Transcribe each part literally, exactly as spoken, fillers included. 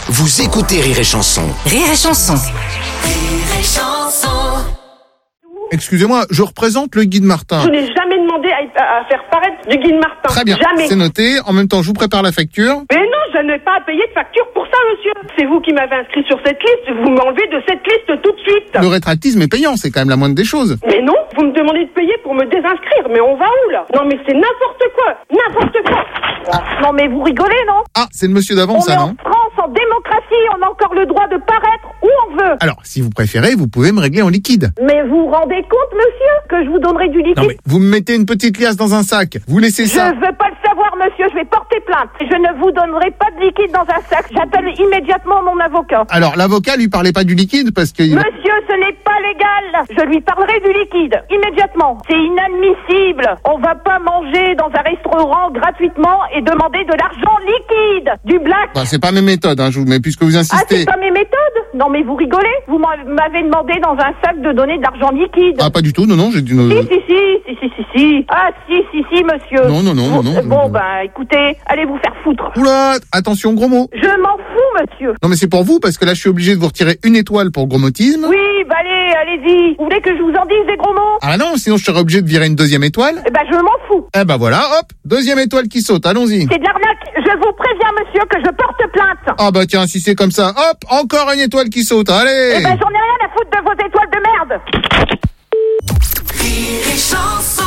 Vous écoutez Rire et Chanson. Rire et Chanson. Rire et Chanson. Excusez-moi, je représente le guide Martin. Je n'ai jamais demandé à, à faire paraître du guide Martin. Très bien, Jamais. c'est noté. En même temps, je vous prépare la facture. Mais non, je n'ai pas à payer de facture pour ça, monsieur. C'est vous qui m'avez inscrit sur cette liste. Vous m'enlevez de cette liste tout de suite. Le rétractisme est payant, c'est quand même la moindre des choses. Mais non, vous me demandez de payer pour me désinscrire. Mais on va où, là? Non, mais c'est n'importe quoi. N'importe quoi. Non mais vous rigolez, non? Ah, c'est le monsieur d'avant, On ça, est non? en France, en démocratie, on a encore le droit de paraître où on veut. Alors, si vous préférez, vous pouvez me régler en liquide. Mais vous vous rendez compte, monsieur, que je vous donnerai du liquide? Non mais, vous me mettez une petite liasse dans un sac, vous laissez Je ça... veux pas le savoir, monsieur, je vais porter plainte. Je ne vous donnerai pas de liquide dans un sac. J'appelle immédiatement mon avocat. Alors, l'avocat lui parlait pas du liquide parce que... Monsieur, ce n'est pas légal. Je lui parlerai du liquide, immédiatement. C'est inadmissible. On va pas manger dans un restaurant gratuitement et demander de l'argent liquide. Du black. Bah, c'est pas mes méthodes, hein, je vous... mais puisque vous Ah, insistez... c'est pas mes méthodes? Non, mais vous rigolez? Vous m'avez demandé dans un sac de donner de l'argent liquide. Ah, pas du tout, non, non, j'ai dit... Si, si, si, si, si, si, si. Ah, si, si, si, monsieur. Non, non, non, Vous- non, non, Bon, je- ben, écoutez, allez vous faire foutre. Oula, attention, gros mot. Je m'en fous, monsieur. Non mais c'est pour vous, parce que là je suis obligé de vous retirer une étoile pour gros-motisme. Oui, bah allez, allez-y. Vous voulez que je vous en dise des gros mots? Ah non, sinon je serais obligé de virer une deuxième étoile. Eh ben, je m'en fous. Eh ben voilà, hop, deuxième étoile qui saute, allons-y. C'est de l'arnaque. Je vous préviens, monsieur, que je porte plainte. Ah bah tiens, si c'est comme ça, hop, encore une étoile qui saute, allez. Eh ben, j'en ai rien à foutre de vos étoiles de merde. Rire et Chanson.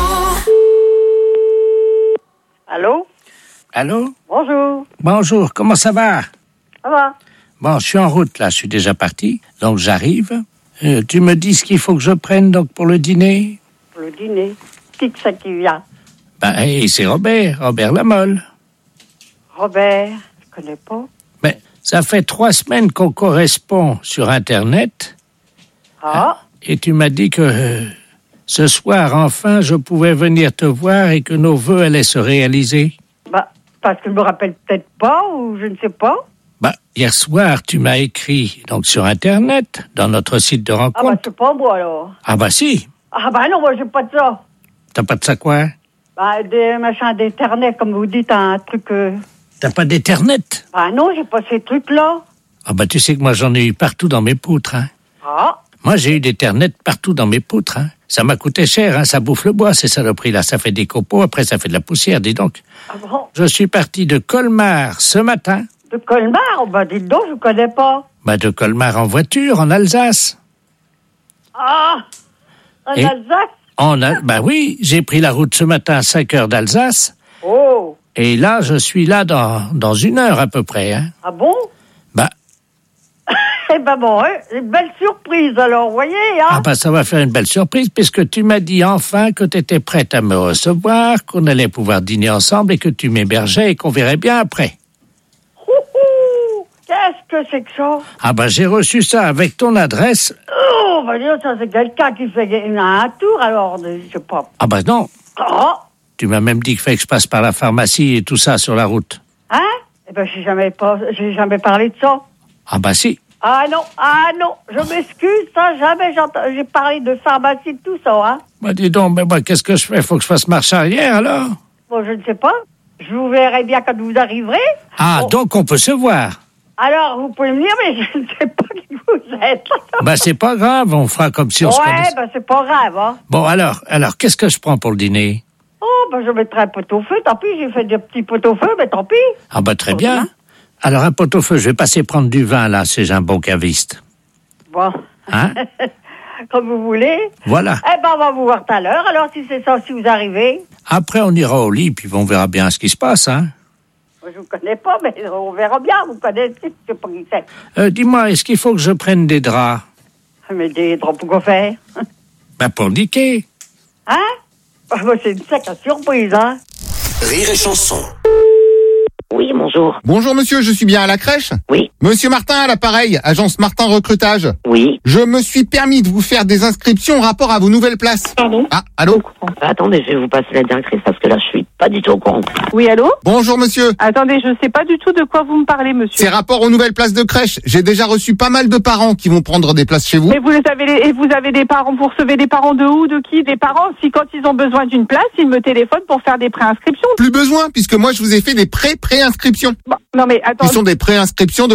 Allô? Allô? Bonjour. Bonjour, comment ça va? Ça va? Bon, je suis en route là, je suis déjà parti, donc j'arrive. Euh, tu me dis ce qu'il faut que je prenne donc pour le dîner? Pour le dîner. Qui que ça qui vient? Ben, hey, c'est Robert, Robert Lamolle. Robert. Je connais pas. Mais ça fait trois semaines qu'on correspond sur Internet Ah. et tu m'as dit que euh, ce soir, enfin, je pouvais venir te voir et que nos vœux allaient se réaliser. Bah, parce que je me rappelle peut-être pas ou je ne sais pas. Bah, hier soir, tu m'as écrit donc sur Internet, dans notre site de Ah bah, rencontre. c'est pas moi, alors. Ah bah si, Ah bah non, moi, j'ai pas de ça. t'as pas de ça quoi? Bah, des machins d'internet, comme vous dites, un truc... Euh... T'as pas d'Ethernet? Bah non, j'ai pas ces trucs-là. Ah bah tu sais que moi j'en ai eu partout dans mes poutres. Hein. Ah. Moi j'ai eu d'Ethernet partout dans mes poutres. Hein. Ça m'a coûté cher, hein. Ça bouffe le bois ces saloperies-là. Ça fait des copeaux, après ça fait de la poussière, dis donc. Ah bon? Je suis parti de Colmar ce matin. De Colmar? Bah dites donc, je connais pas. Bah de Colmar en voiture, en Alsace. Ah. En Et- Alsace? En Al- bah oui, j'ai pris la route ce matin à cinq heures d'Alsace. Oh. Et là, je suis là dans, dans une heure à peu près. Hein. Ah bon? Bah, Eh ben bon, hein, une belle surprise, alors, vous voyez, hein? ah bah ça va faire une belle surprise puisque tu m'as dit enfin que tu étais prête à me recevoir, qu'on allait pouvoir dîner ensemble et que tu m'hébergeais et qu'on verrait bien après. Ouhou. Qu'est-ce que c'est que ça? Ah bah j'ai reçu ça avec ton adresse. Oh, bah dis donc, ça c'est quelqu'un qui fait un tour, alors, je sais pas. Ah bah non, Ah. tu m'as même dit qu'il fallait que je passe par la pharmacie et tout ça sur la route. Hein? Eh ben, j'ai jamais pas, j'ai jamais parlé de ça. Ah bah si. Ah non, ah non, je m'excuse, ça, jamais j'entends, j'ai parlé de pharmacie, de tout ça, hein. Bah dis donc, mais moi qu'est-ce que je fais? Faut que je fasse marche arrière alors? Bon, je ne sais pas. Je vous verrai bien quand vous arriverez. Ah, Bon. donc on peut se voir. Alors, vous pouvez venir, mais je ne sais pas qui vous êtes. Bah c'est pas grave, on fera comme si on se Ouais, connaissait. ben c'est pas grave, hein. Bon alors, alors qu'est-ce que je prends pour le dîner? Oh, ben je mettrai un pot-au-feu, tant pis, j'ai fait des petits pot-au-feu, mais tant pis. Ah bah très Très bien. bien. Alors un pot-au-feu, je vais passer prendre du vin là, c'est un bon caviste. Bon, Hein? comme vous voulez. Voilà. Eh ben, on va vous voir tout à l'heure, alors si c'est ça, si vous arrivez. Après on ira au lit, puis on verra bien ce qui se passe, hein. Moi, je vous connais pas, mais on verra bien, vous connaissez, je sais pas qui c'est. Euh, dis-moi, est-ce qu'il faut que je prenne des draps? Mais des draps pour quoi faire? Ben pour niquer. Hein? Ah, ben, c'est une sacrée surprise, hein. Rire et Chanson. Oui, bonjour. Bonjour monsieur, je suis bien à la crèche? Oui, Monsieur Martin à l'appareil, agence Martin Recrutage. oui. Je me suis permis de vous faire des inscriptions en rapport à vos nouvelles places. Allô? Ah, allô? Attendez, je vais vous passer la directrice parce que là, je suis pas du tout au courant. Oui, allô? Bonjour monsieur. Attendez, je sais pas du tout de quoi vous me parlez, monsieur. C'est rapport aux nouvelles places de crèche. J'ai déjà reçu pas mal de parents qui vont prendre des places chez vous. Et vous avez, les- et vous avez des parents, vous recevez des parents de où, de qui? Des parents, si quand ils ont besoin d'une place, ils me téléphonent pour faire des préinscriptions. Plus besoin, puisque moi je vous ai fait des pré-préinscriptions. Bon, non mais attends. Qui sont des préinscriptions de